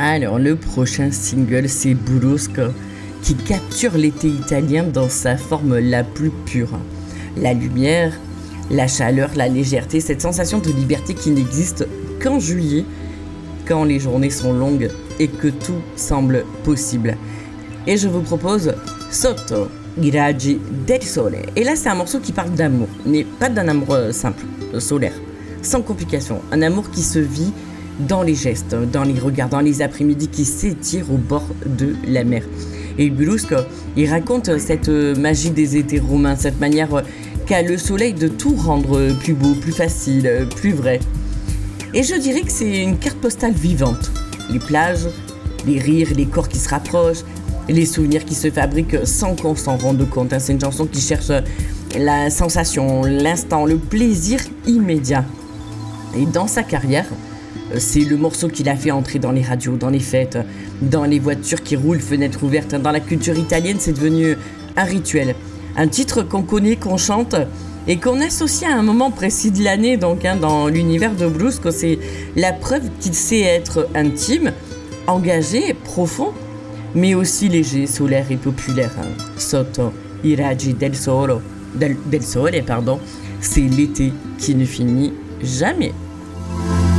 Alors, le prochain single, c'est Brusco, qui capture l'été italien dans sa forme la plus pure. La lumière, la chaleur, la légèreté, cette sensation de liberté qui n'existe qu'en juillet, quand les journées sont longues et que tout semble possible. Et je vous propose Sotto i raggi del sole. Et là, c'est un morceau qui parle d'amour, mais pas d'un amour simple, solaire, sans complication. Un amour qui se vit dans les gestes, dans les regards, dans les après-midi qui s'étirent au bord de la mer. Et Brusco, il raconte cette magie des étés romains, cette manière qu'a le soleil de tout rendre plus beau, plus facile, plus vrai. Et je dirais que c'est une carte postale vivante. Les plages, les rires, les corps qui se rapprochent, les souvenirs qui se fabriquent sans qu'on s'en rende compte. C'est une chanson qui cherche la sensation, l'instant, le plaisir immédiat. Et dans sa carrière, c'est le morceau qui l'a fait entrer dans les radios, dans les fêtes, dans les voitures qui roulent, fenêtres ouvertes. Dans la culture italienne, c'est devenu un rituel. Un titre qu'on connaît, qu'on chante et qu'on associe à un moment précis de l'année. Donc, dans l'univers de Brusco, c'est la preuve qu'il sait être intime, engagé, profond, mais aussi léger, solaire et populaire. Sotto i raggi del sole, c'est l'été qui ne finit jamais.